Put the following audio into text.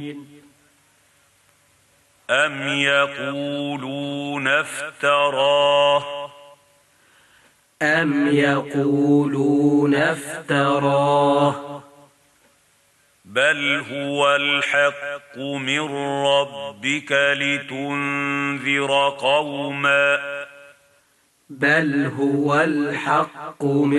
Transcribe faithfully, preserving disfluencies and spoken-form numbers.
أم يقولون افتراه أم يقولون افتراه بل هو الحق من ربك لتنذر قوما بل هو الحق من